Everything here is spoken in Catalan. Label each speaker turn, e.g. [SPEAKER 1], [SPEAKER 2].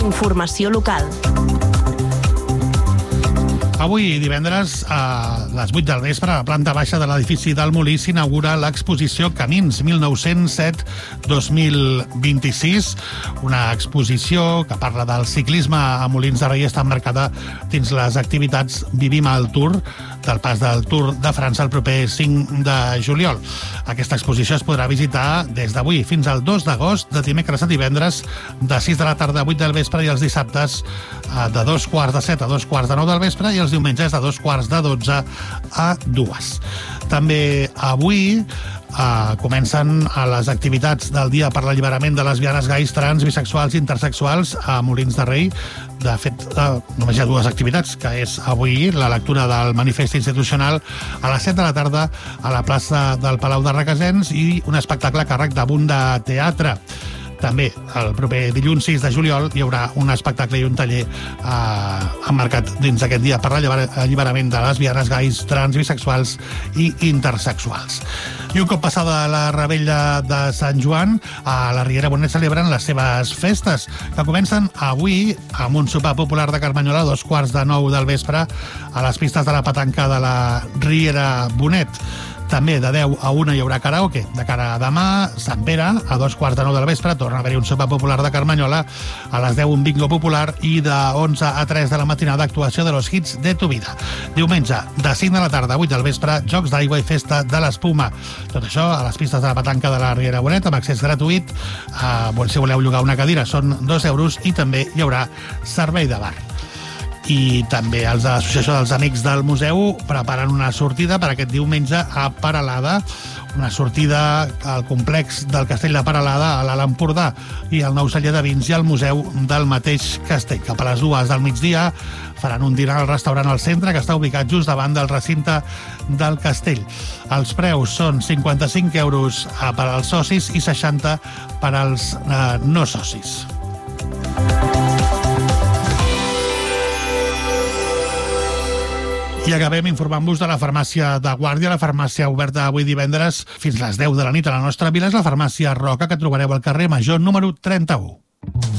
[SPEAKER 1] Informació local.
[SPEAKER 2] Avui, divendres, a les 8 del vespre, a la planta baixa de l'edifici del Molí s'inaugura l'exposició Camins 1907-2026, una exposició que parla del ciclisme a Molins de Rei, està emmarcada dins les activitats Vivim el Tour, del pas del Tour de França el proper 5 de juliol. Aquesta exposició es podrà visitar des d'avui fins al 2 d'agost, de dimecres a divendres, de 6 de la tarda a 8 del vespre, i els dissabtes de 2:45 a 2:45 del vespre, i els diumenges de 2:45 a 2. També avui comencen les activitats del Dia per l'Alliberament de lesbianes, gais, trans, bisexuals i intersexuals a Molins de Rei. De fet, només hi ha dues activitats, que és avui la lectura del manifest institucional a les 7 de la tarda a la plaça del Palau de Requesens i un espectacle a càrrec de Bunda Teatre. També el proper dilluns 6 de juliol hi haurà un espectacle i un taller emmarcat dins d'aquest dia per l'alliberament de lesbianes, gais, trans, bisexuals i intersexuals. I un cop passada la revetlla de Sant Joan, a la Riera Bonet celebren les seves festes, que comencen avui amb un sopar popular de Carmanyola a 8:45 del vespre a les pistes de la petanca de la Riera Bonet. També de 10 a 1 hi haurà karaoke. De cara a demà, Sant Pere, a 2:45 del vespre, torna a haver-hi un sopar popular de Carmanyola, a les 10 un bingo popular i de 11 a 3 de la matinada actuació de los hits de tu vida. Diumenge, de 5 de la tarda a 8 del vespre, jocs d'aigua i festa de l'espuma. Tot això a les pistes de la petanca de la Riera Bonet, amb accés gratuït. Si voleu llogar una cadira són 2 euros i també hi haurà servei de bar. I també els de l'Associació dels Amics del Museu preparen una sortida per aquest diumenge a Peralada, una sortida al complex del Castell de Peralada, a l'Alt Empordà, i al nou celler de vins i al museu del mateix castell. Cap a les 2 del migdia faran un dinar al restaurant al centre, que està ubicat just davant del recinte del castell. Els preus són 55 euros per als socis i 60 per als no socis. I acabem informant-vos de la farmàcia de Guàrdia. La farmàcia oberta avui divendres fins les 10 de la nit a la nostra vila és la farmàcia Roca, que trobareu al carrer Major número 31.